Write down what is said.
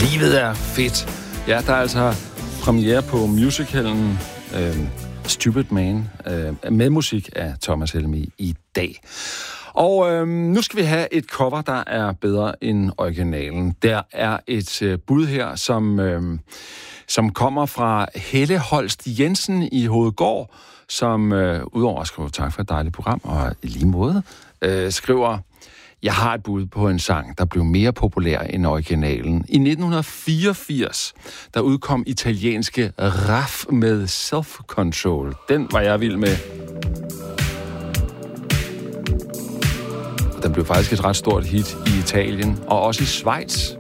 Livet er fedt. Ja, der er altså premiere på musicalen Stupid Man med musik af Thomas Helmig i dag. Og nu skal vi have et cover, der er bedre end originalen. Der er et bud her, som kommer fra Helle Holst Jensen i Hovedgård, som udover at skrive tak for et dejligt program, og i lige måde, skriver: Jeg har et bud på en sang, der blev mere populær end originalen. I 1984, der udkom italienske RAF med Self Control. Den var jeg vild med. Den blev faktisk et ret stort hit i Italien, og også i Schweiz.